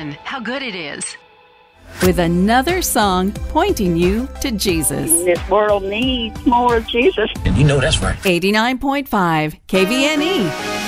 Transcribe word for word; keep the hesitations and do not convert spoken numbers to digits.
Listen how good it is. With another song pointing you to Jesus. This world needs more of Jesus. And you know that's right. eighty-nine point five K V N E.